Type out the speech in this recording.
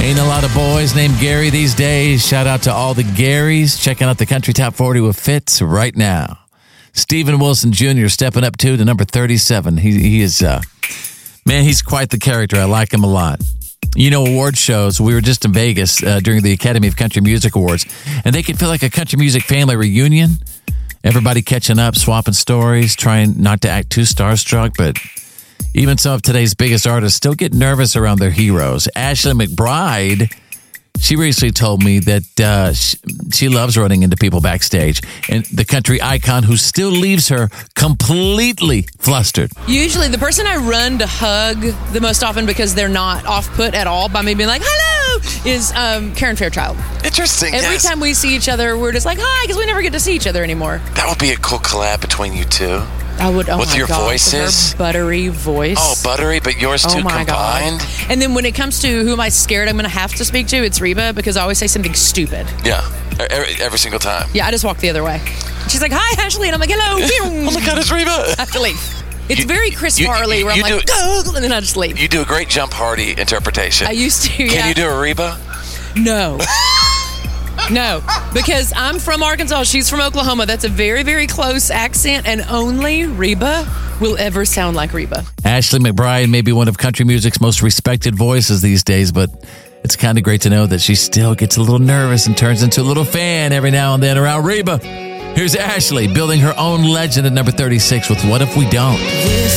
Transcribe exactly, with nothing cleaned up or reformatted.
Ain't a lot of boys named Gary these days. Shout out to all the Garys checking out the Country Top forty with Fitz right now. Steven Wilson Junior stepping up too to number thirty-seven. He, he is, uh, man, he's quite the character. I like him a lot. You know, award shows, we were just in Vegas uh, during the Academy of Country Music Awards, and they can feel like a country music family reunion. Everybody catching up, swapping stories, trying not to act too starstruck, but even some of today's biggest artists still get nervous around their heroes. Ashley McBryde, she recently told me that uh, she, she loves running into people backstage, and the country icon who still leaves her completely flustered. Usually the person I run to hug the most often because they're not off-put at all by me being like, hello, is um, Karen Fairchild. Interesting, Every yes. time we see each other, we're just like, hi, because we never get to see each other anymore. That would be a cool collab between you two. I would, oh With my your gosh, voices? her buttery voice. Oh, buttery, but yours Oh two my combined? God. And then when it comes to who am I scared I'm going to have to speak to, it's Reba, because I always say something stupid. Yeah, every, every single time. Yeah, I just walk the other way. She's like, hi, Ashley, and I'm like, hello. Oh my God, it's Reba. I have to leave. It's You- very Chris you- Farley, where I'm you like, do- go, and then I just leave. You do a great Jump Hardy interpretation. I used to, Can yeah. you do a Reba? No. No, because I'm from Arkansas. She's from Oklahoma. That's a very, very close accent, and only Reba will ever sound like Reba. Ashley McBryde may be one of country music's most respected voices these days, but it's kind of great to know that she still gets a little nervous and turns into a little fan every now and then around Reba. Here's Ashley building her own legend at number thirty-six with What If We Don't?